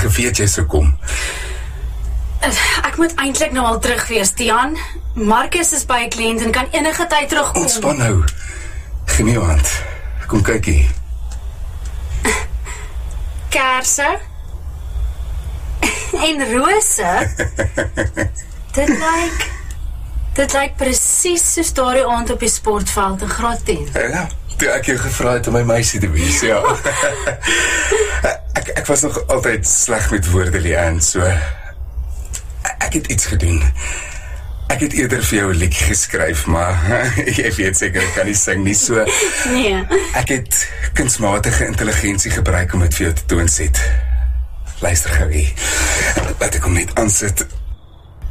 geweet jy sou kom. Ek moet eintlik nou al terug wees, Tiaan. Marcus is by 'n kliënt en kan enige tyd terugkom. Ontspan nou. Geen jou hand. Kom kyk hier. Kerse. En rose. Dit lyk presies soos daardie aand op die sportveld in graad 10. Ja, toe ek jou gevra het om my meisie te wees, ja. Ek was nog altyd sleg met woorde, Leanne, so ek het iets gedoen. Ek het eerder vir jou 'n liedjie geskryf, maar jy weet seker ek kan nie sing nie, so Nee. ek het kunsmatige intelligensie gebruik om dit vir jou te toonset. Luister gou hier. Laat ek hom net aansit.